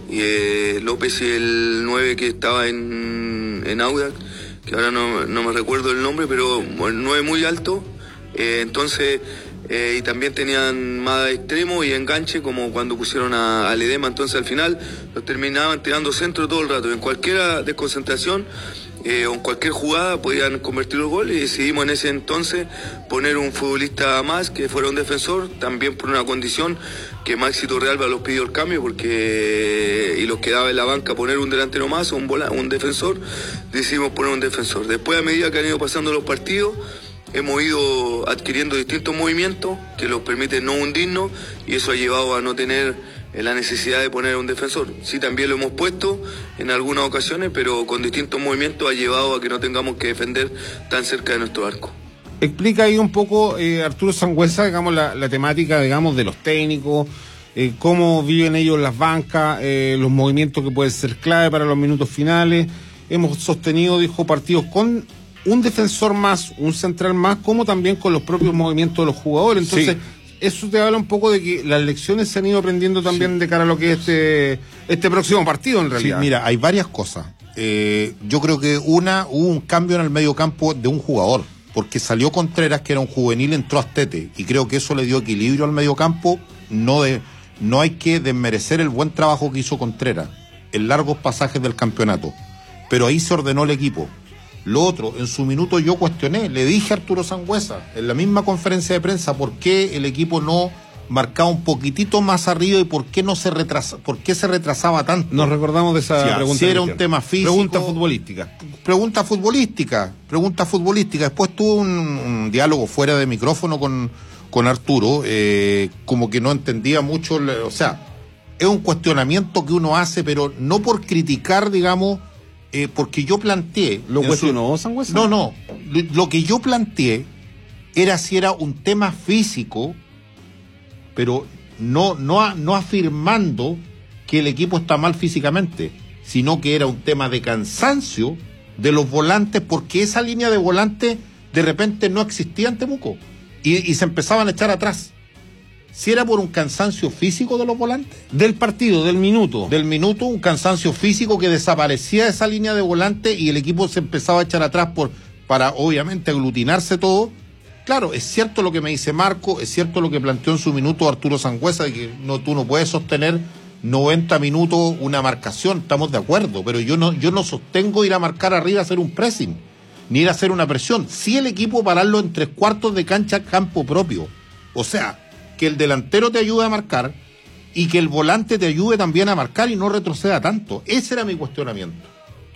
López y el 9 que estaba en Audax, que ahora no me recuerdo el nombre, pero el 9 muy alto, entonces, y también tenían más extremo y enganche, como cuando pusieron a Ledema, entonces al final los terminaban tirando centro todo el rato, en cualquier desconcentración o en cualquier jugada podían convertir los goles, y decidimos en ese entonces poner un futbolista más que fuera un defensor, también por una condición que Maxi Torrealba los pidió el cambio, porque y los quedaba en la banca poner un delantero más o un defensor, decidimos poner un defensor. Después, a medida que han ido pasando los partidos, hemos ido adquiriendo distintos movimientos que los permiten no hundirnos, y eso ha llevado a no tener la necesidad de poner un defensor. Sí, también lo hemos puesto en algunas ocasiones, pero con distintos movimientos ha llevado a que no tengamos que defender tan cerca de nuestro arco. Explica ahí un poco, Arturo Sangüesa, digamos, la temática, digamos, de los técnicos, cómo viven ellos las bancas, los movimientos que pueden ser clave para los minutos finales. Hemos sostenido, dijo, partidos con un defensor más, un central más, como también con los propios movimientos de los jugadores. Entonces, eso te habla un poco de que las lecciones se han ido aprendiendo también de cara a lo que es este próximo partido, en realidad. Sí, mira, hay varias cosas. Yo creo que hubo un cambio en el medio campo de un jugador, porque salió Contreras, que era un juvenil, entró Astete, y creo que eso le dio equilibrio al medio campo. No hay que desmerecer el buen trabajo que hizo Contreras en largos pasajes del campeonato, pero ahí se ordenó el equipo. Lo otro, en su minuto yo cuestioné, le dije a Arturo Sangüesa, en la misma conferencia de prensa, por qué el equipo no marcaba un poquitito más arriba y por qué se retrasaba tanto. Nos recordamos de esa pregunta. Si era un tema físico. Pregunta futbolística. Después tuve un diálogo fuera de micrófono con Arturo, como que no entendía mucho, o sea, es un cuestionamiento que uno hace, pero no por criticar, digamos, porque yo planteé... ¿Lo cuestionó Sangüesa? No. Lo que yo planteé era si era un tema físico, pero no afirmando que el equipo está mal físicamente, sino que era un tema de cansancio de los volantes, porque esa línea de volantes de repente no existía en Temuco y se empezaban a echar atrás. Si era por un cansancio físico de los volantes. Del partido, del minuto, un cansancio físico que desaparecía esa línea de volantes y el equipo se empezaba a echar atrás para obviamente aglutinarse todo. Claro, es cierto lo que me dice Marco, es cierto lo que planteó en su minuto Arturo Sangüesa, de que tú no puedes sostener 90 minutos una marcación, estamos de acuerdo, pero yo no sostengo ir a marcar arriba a hacer un pressing, ni ir a hacer una presión. Sí, el equipo pararlo en 3/4 de cancha, campo propio. O sea, que el delantero te ayude a marcar y que el volante te ayude también a marcar y no retroceda tanto. Ese era mi cuestionamiento.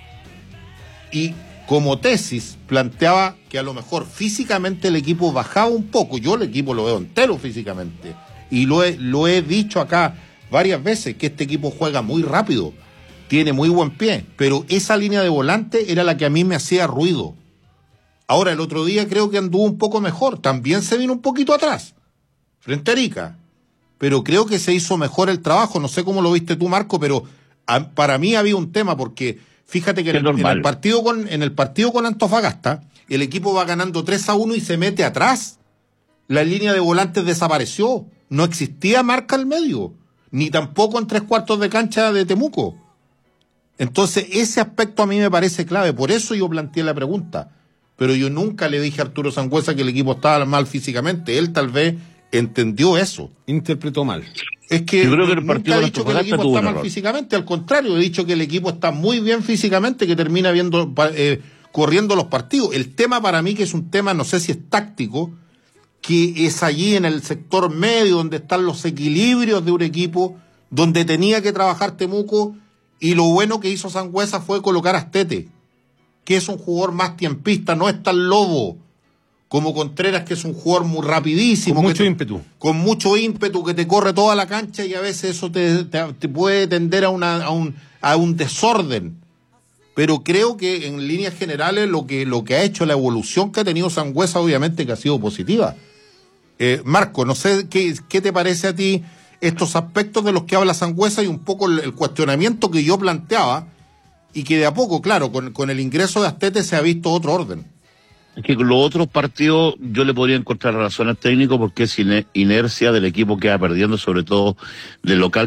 Y como tesis planteaba que a lo mejor físicamente el equipo bajaba un poco. Yo el equipo lo veo entero físicamente. Y lo he dicho acá varias veces, que este equipo juega muy rápido, tiene muy buen pie, pero esa línea de volante era la que a mí me hacía ruido. Ahora, el otro día creo que anduvo un poco mejor. También se vino un poquito atrás frente a Arica, pero creo que se hizo mejor el trabajo. No sé cómo lo viste tú, Marco, pero para mí había un tema, porque fíjate que en el partido con Antofagasta, el equipo va ganando 3-1 y se mete atrás. La línea de volantes desapareció, no existía marca al medio, ni tampoco en 3/4 de cancha de Temuco. Entonces ese aspecto a mí me parece clave, por eso yo planteé la pregunta, pero yo nunca le dije a Arturo Sangüesa que el equipo estaba mal físicamente. Él tal vez entendió eso. Interpretó mal. Es que yo creo que el partido nunca he dicho que el equipo está mal físicamente, al contrario, he dicho que el equipo está muy bien físicamente, que termina corriendo los partidos. El tema para mí, que es un tema, no sé si es táctico, que es allí en el sector medio donde están los equilibrios de un equipo, donde tenía que trabajar Temuco, y lo bueno que hizo Sangüesa fue colocar a Astete, que es un jugador más tiempista, no es tan lobo como Contreras, que es un jugador muy rapidísimo. Con mucho ímpetu. Con mucho ímpetu, que te corre toda la cancha, y a veces eso te puede tender a un desorden. Pero creo que en líneas generales lo que ha hecho, la evolución que ha tenido Sangüesa, obviamente que ha sido positiva. Marco, no sé qué te parece a ti estos aspectos de los que habla Sangüesa y un poco el cuestionamiento que yo planteaba, y que de a poco, claro, con el ingreso de Astete se ha visto otro orden. Es que con los otros partidos yo le podría encontrar razón al técnico, porque es inercia del equipo que va perdiendo, sobre todo del local.